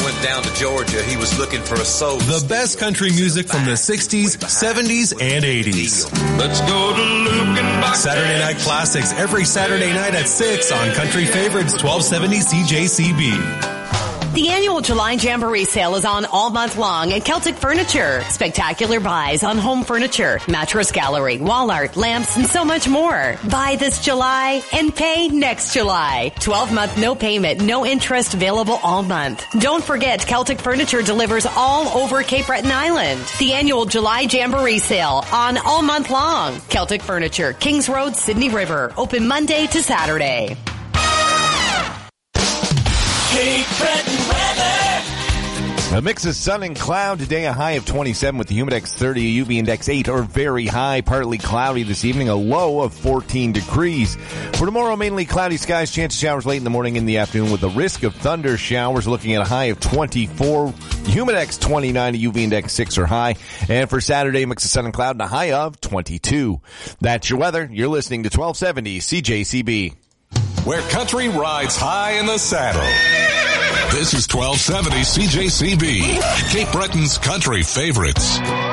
went down to Georgia. He was looking for a soul. The best country music from the 60s, 70s, and 80s. Let's go to Luke and Buck. Saturday Night Classics every Saturday night at 6 on Country Favorites 1270 CJCB. The annual July Jamboree sale is on all month long at Celtic Furniture. Spectacular buys on home furniture, mattress gallery, wall art, lamps, and so much more. Buy this July and pay next July. 12-month no payment, no interest available all month. Don't forget, Celtic Furniture delivers all over Cape Breton Island. The annual July Jamboree sale on all month long. Celtic Furniture, Kings Road, Sydney River. Open Monday to Saturday. Cape Breton weather. A mix of sun and cloud today, a high of 27 with the Humidex 30, a UV index 8 or very high, partly cloudy this evening, a low of 14 degrees. For tomorrow, mainly cloudy skies, chance of showers late in the morning and the afternoon with a risk of thunder showers, looking at a high of 24, Humidex 29, a UV index 6 or high. And for Saturday, mix of sun and cloud and a high of 22. That's your weather. You're listening to 1270 CJCB. Where country rides high in the saddle. This is 1270 CJCB, Cape Breton's Country Favorites.